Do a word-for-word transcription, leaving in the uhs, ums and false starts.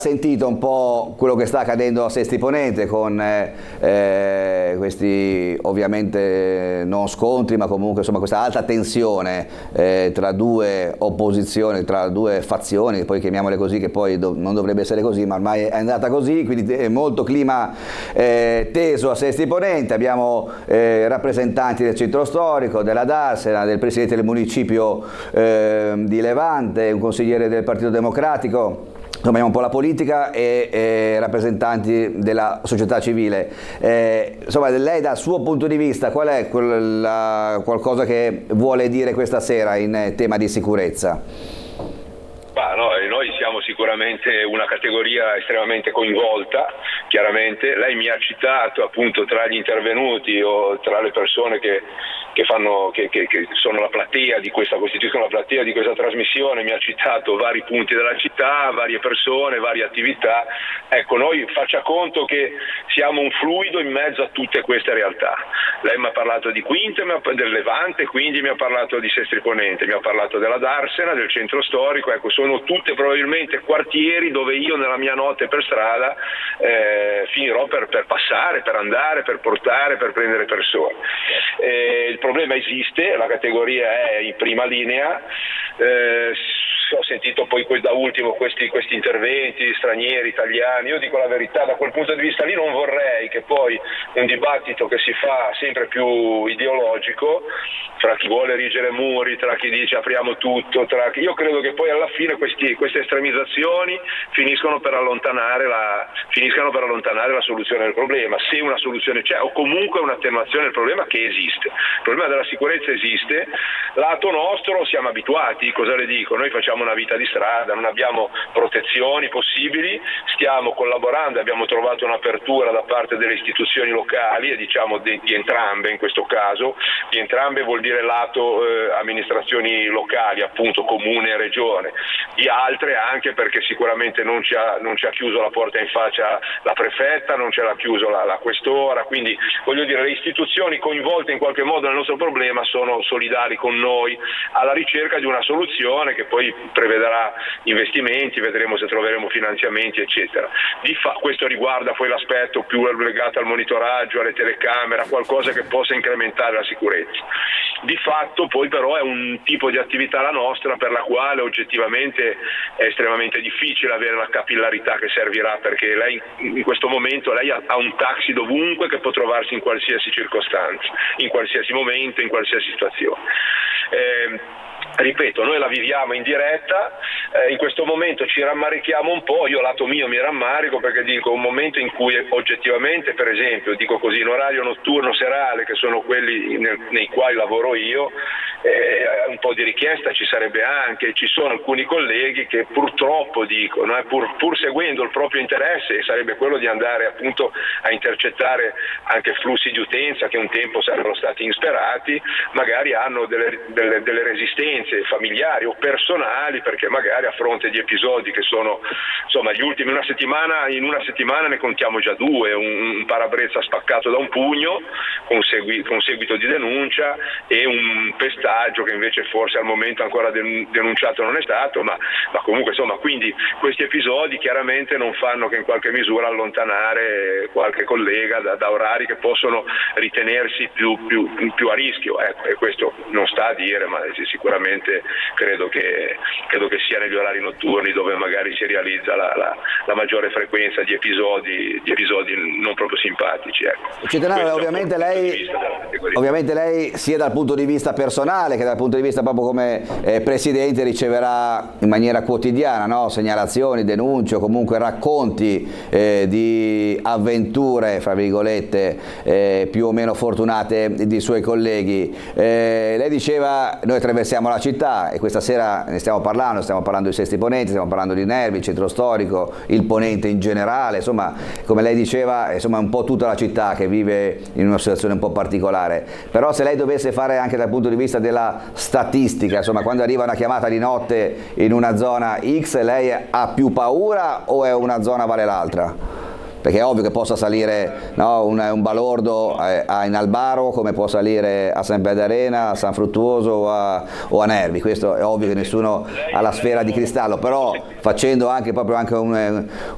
Sentito un po' quello che sta accadendo a Sestri Ponente con eh, eh, questi ovviamente non scontri, ma comunque insomma questa alta tensione eh, tra due opposizioni, tra due fazioni, poi chiamiamole così, che poi do- non dovrebbe essere così, ma ormai è andata così, quindi è molto clima eh, teso a Sestri Ponente. Abbiamo eh, rappresentanti del centro storico, della Darsena, del presidente del municipio eh, di Levante, un consigliere del Partito Democratico. Insomma, abbiamo un po' la politica e, e rappresentanti della società civile. Eh, insomma, lei dal suo punto di vista, qual è quella, qualcosa che vuole dire questa sera in tema di sicurezza? Bah, no, noi siamo sicuramente una categoria estremamente coinvolta, chiaramente. Lei mi ha citato appunto tra gli intervenuti o tra le persone che, che, fanno, che, che, che sono la platea di questa, costituiscono la platea di questa trasmissione, mi ha citato vari punti della città, varie persone, varie attività. Ecco, noi faccia conto che siamo un fluido in mezzo a tutte queste realtà. Lei mi ha parlato di Quinte, del Levante, quindi mi ha parlato di Sestri Ponente, mi ha parlato della Darsena, del centro storico. Ecco, sono tutte probabilmente quartieri dove io nella mia notte per strada eh, finirò per, per passare, per andare, per portare, per prendere persone. Eh, il problema esiste, la categoria è in prima linea. Eh, ho sentito poi da ultimo questi, questi interventi stranieri, italiani. Io dico la verità, da quel punto di vista lì non vorrei che poi un dibattito che si fa sempre più ideologico tra chi vuole erigere muri, tra chi dice apriamo tutto, tra chi... io credo che poi alla fine questi, queste estremizzazioni finiscono per allontanare la, finiscano per allontanare la soluzione del problema, se una soluzione c'è, o comunque un'attenuazione del problema che esiste. Il problema della sicurezza esiste, lato nostro siamo abituati, cosa le dico? Noi facciamo una vita di strada, non abbiamo protezioni possibili, stiamo collaborando, abbiamo trovato un'apertura da parte delle istituzioni locali e diciamo di, di entrambe in questo caso, di entrambe vuol dire lato eh, amministrazioni locali, appunto comune e regione, di altre anche perché sicuramente non ci ha, non ci ha chiuso la porta in faccia la prefetta, non ce l'ha chiuso la, la questora, quindi voglio dire le istituzioni coinvolte in qualche modo nel nostro problema sono solidari con noi alla ricerca di una soluzione che poi prevederà investimenti, vedremo se troveremo finanziamenti eccetera. Di fa- questo riguarda poi l'aspetto più legato al monitoraggio, alle telecamere, a qualcosa che possa incrementare la sicurezza. Di fatto poi però è un tipo di attività la nostra per la quale oggettivamente è estremamente difficile avere la capillarità che servirà, perché lei in questo momento lei ha un taxi dovunque che può trovarsi in qualsiasi circostanza, in qualsiasi momento, in qualsiasi situazione. Eh, Ripeto, noi la viviamo in diretta, eh, in questo momento ci rammarichiamo un po', io lato mio mi rammarico perché dico un momento in cui oggettivamente, per esempio, dico così, in orario notturno serale, che sono quelli nel, nei quali lavoro io, eh, un po' di richiesta ci sarebbe anche, ci sono alcuni colleghi che purtroppo dicono, eh, pur, pur seguendo il proprio interesse, e sarebbe quello di andare appunto a intercettare anche flussi di utenza che un tempo sarebbero stati insperati, magari hanno delle, delle, delle resistenze familiari o personali, perché magari a fronte di episodi che sono insomma gli ultimi una settimana, in una settimana ne contiamo già due, un, un parabrezza spaccato da un pugno con, segui, con seguito di denuncia e un pestaggio che invece forse al momento ancora denunciato non è stato, ma, ma comunque insomma quindi questi episodi chiaramente non fanno che in qualche misura allontanare qualche collega da, da orari che possono ritenersi più, più, più a rischio, ecco, e questo non sta a dire, ma sicuramente credo che, credo che sia negli orari notturni dove magari si realizza la, la, la maggiore frequenza di episodi, di episodi non proprio simpatici. Ecco. Centenario, ovviamente lei, ovviamente lei sia dal punto di vista personale che dal punto di vista proprio come eh, Presidente riceverà in maniera quotidiana, no? Segnalazioni, denunce o comunque racconti eh, di avventure, fra virgolette, eh, più o meno fortunate di suoi colleghi. Eh, lei diceva noi attraversiamo la città e questa sera ne stiamo parlando, stiamo parlando di Sestri Ponente, stiamo parlando di Nervi, il centro storico, il Ponente in generale, insomma come lei diceva insomma un po' tutta la città che vive in una situazione un po' particolare, però se lei dovesse fare anche dal punto di vista della statistica, insomma quando arriva una chiamata di notte in una zona X lei ha più paura o è una zona vale l'altra? Perché è ovvio che possa salire no, un, un balordo a, a in Albaro come può salire a San Arena, a San Fruttuoso o a, o a Nervi, questo è ovvio che nessuno ha la sfera di cristallo, però facendo anche proprio anche un,